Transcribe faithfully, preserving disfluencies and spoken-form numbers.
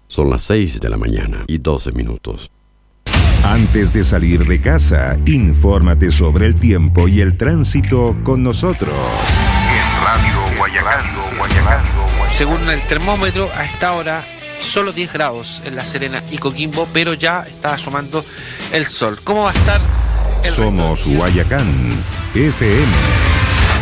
Son las seis de la mañana y doce minutos. Antes de salir de casa, infórmate sobre el tiempo y el tránsito con nosotros. En Radio Guayacán, Guayacán. Según el termómetro, a esta hora solo diez grados en La Serena y Coquimbo, pero ya está asomando el sol. ¿Cómo va a estar el Somos Guayacán F M.